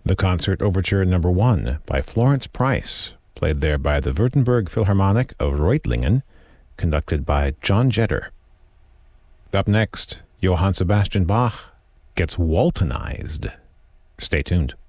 The Concert Overture No. 1 by Florence Price, played there by the Württemberg Philharmonic of Reutlingen, conducted by John Jetter. Up next, Johann Sebastian Bach gets Waltonized. Stay tuned.